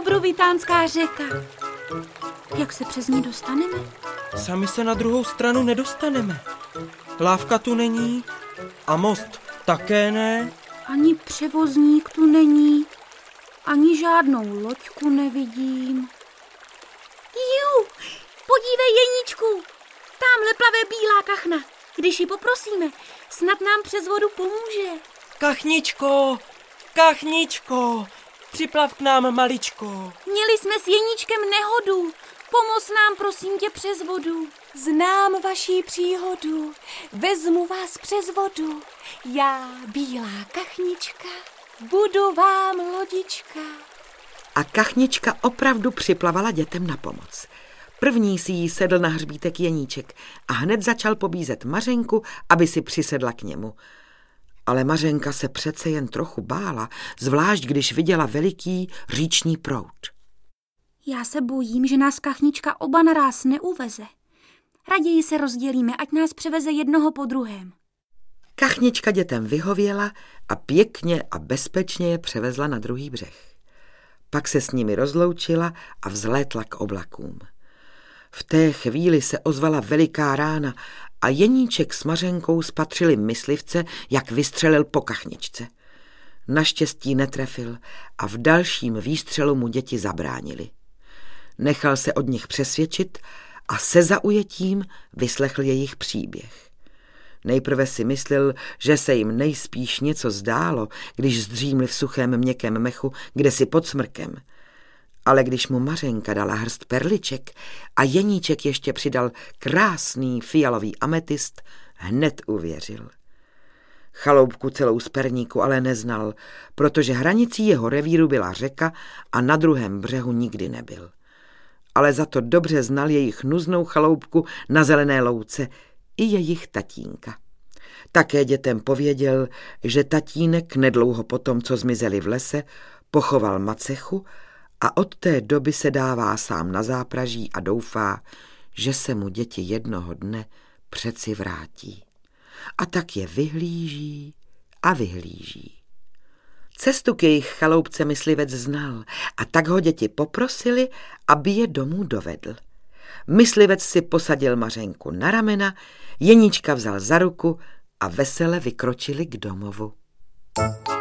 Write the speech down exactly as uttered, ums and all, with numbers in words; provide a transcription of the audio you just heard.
obrovitánská řeka. Jak se přes ní dostaneme? Sami se na druhou stranu nedostaneme. Lávka tu není a most také ne. Ani převozník tu není, ani žádnou loďku nevidím. Jú, podívej, Jeníčku, támhle plave bílá kachna. Když ji poprosíme, snad nám přes vodu pomůže. Kachničko, kachničko, připlav k nám, maličko. Měli jsme s Jeníčkem nehodu. Pomoz nám, prosím tě, přes vodu. Znám vaší příhodu, vezmu vás přes vodu. Já, bílá kachnička, budu vám lodička. A kachnička opravdu připlavala dětem na pomoc. První si jí sedl na hřbítek Jeníček a hned začal pobízet Mařenku, aby si přisedla k němu. Ale Mařenka se přece jen trochu bála, zvlášť když viděla veliký říční proud. Já se bojím, že nás kachnička oba naráz neuveze. Raději se rozdělíme, ať nás převeze jednoho po druhém. Kachnička dětem vyhověla a pěkně a bezpečně je převezla na druhý břeh. Pak se s nimi rozloučila a vzlétla k oblakům. V té chvíli se ozvala veliká rána a Jeníček s Mařenkou spatřili myslivce, jak vystřelil po kachničce. Naštěstí netrefil a v dalším výstřelu mu děti zabránili. Nechal se od nich přesvědčit a se zaujetím vyslechl jejich příběh. Nejprve si myslel, že se jim nejspíš něco zdálo, když zdřímli v suchém měkkém mechu, kdesi pod smrkem. Ale když mu Mařenka dala hrst perliček a Jeníček ještě přidal krásný fialový ametist, hned uvěřil. Chaloupku celou z perníku ale neznal, protože hranicí jeho revíru byla řeka a na druhém břehu nikdy nebyl. Ale za to dobře znal jejich nuznou chaloupku na zelené louce i jejich tatínka. Také dětem pověděl, že tatínek nedlouho potom, co zmizeli v lese, pochoval macechu a od té doby se dává sám na zápraží a doufá, že se mu děti jednoho dne přeci vrátí. A tak je vyhlíží a vyhlíží. Cestu k jejich chaloupce myslivec znal a tak ho děti poprosili, aby je domů dovedl. Myslivec si posadil Mařenku na ramena, Jeníčka vzal za ruku a vesele vykročili k domovu.